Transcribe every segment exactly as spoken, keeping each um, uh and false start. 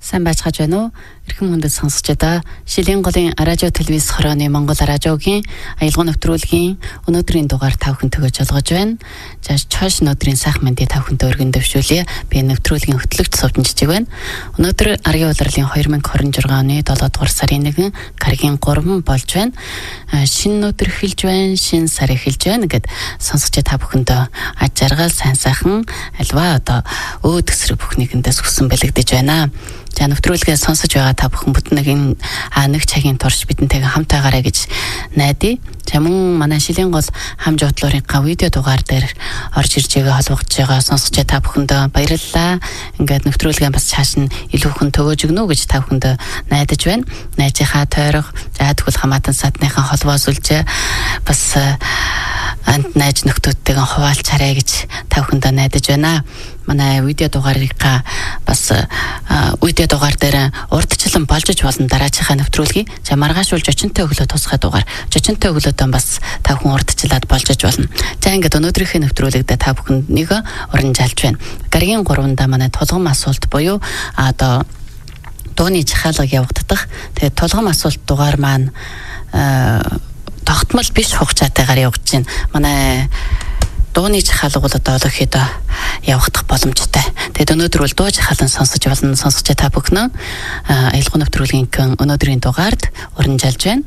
Сайн байцгааж байна уу? Эрхэм хүндэт сонсогчдоо Шилийн голын радио телевиз хорооны Монгол радиогийн аялал нэвтрүүлгийн өнөөдрийн дугаар тав хүн төгөөж олгож байна. За чойш өнөөдрийн сайхан мэндийг тав хүнтэй өргөн дэвшүүлье. Би нэвтрүүлгийн хөтлөгч Сувчин Жижиг байна. Өнөөдөр Аргийн улирлын две тысячи двадцать шесть оны долоо дугаар сарын нэгэн гарагийн гурван болж байна. Шинэ өдөр эхэлж байна, шинэ сар эхэлж байна гэд сонсогч та бүхэндээ аж аргал сайн сайхан альва одоо өөд төсрөг бүхнийгэндээс хүсэн бэлэгдэж байна. За нэвтрүүлгээ сонсож байгаа та бүхэн бүтэн нэг нэг цагийн турш бидэнтэйгээ хамтаагаарай гэж найдаа. За мөн манай Шилийн гол хамж бодлоорын видео дугаар дээр орж ирж байгаа холбогдож байгаа сонсогч та бүхэндээ баярлалаа. Ингээд нэвтрүүлгээ бас цааш нь илүү хүн төгөөж өгнө гэж та бүхэндээ найдаж байна. Найзынхаа тойрох, за тэгвэл хамаатан садныхаа холбоос үлжээ бас ант найз нөхдөдтэйгээ хуваалцаарай гэж та бүхэндээ найдаж байна. Манай видео дугаарыг бас видео дугаар дээр урдчлан болж болно дараачихаа нэвтрүүлгийг. За маргаашуулж очинтой өглөө тусгай дугаар. Очинтой өглөөдөө бас та хүн урдчлаад болж болно. За ингээд өнөөдрийнхээ нэвтрүүлэгдээ та бүхэнд нэг урамжаалж байна. Гарагийн гурванда манай тулгам асуулт буюу одоо дууны захиалга явагдах. Тэгээд тулгам асуулт дугаар маань тогтмол биш хугацаатайгаар явагдаж байна. Манай дууны захиалга бол одоо олохидоо явагдах боломжтой. Тэгээд өнөөдөр бол дуу захиалган сонсож болно. Сонсогч та бүхэн аялал нэвтрүүлгийн өнөөдрийн дугаард урамжаалж байна.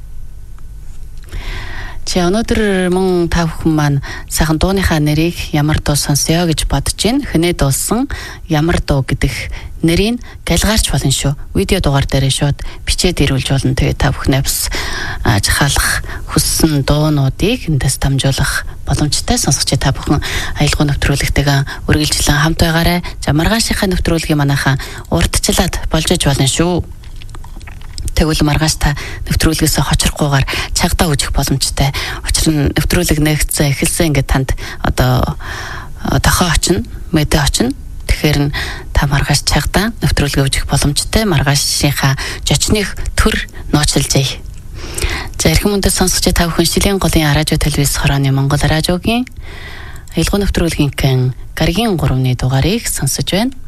Чи өнөөдөр мөн та бүхэн маань сайхан дууныхаа нэрийг ямар дуу сонсё гэж бодож байна. Хэнээ дуусан ямар дуу гэдэг нэрийг галгаарч болно шүү. Видео дугаар дээр шууд бичээд ирүүлж болно. Тэгээд та бүхнээ бас захиалах хүссэн дуунуудыг эндээс дамжуулах боломжтой. Сонсогч та бүхэн аялал нэвтрүүлэгтэйгээ үргэлжлэн хамт байгаарай. За маргаашийнхаа нэвтрүүлгийн манайхаа урдчлаад болж болно шүү. Тэгвэл маргааш та нэвтрүүлгээс хочрохгүйгээр цагдаа үжих боломжтой. Учир нь нэвтрүүлэг нэгцэн эхэлсэн ингээд танд одоо дохоо очно, мэдээ очно. Тэгэхээр та маргааш цагдаа нэвтрүүлгээ үжих боломжтой. Маргаашийнхаа жочных төр нууцлжээ. За эрхэм хүндэт сонсогч та бүхэн Шилийн голын радио телевиз хорооны Монгол радиогийн аялал нэвтрүүлгийн гарагийн гурваны дугаарыг сонсож байна.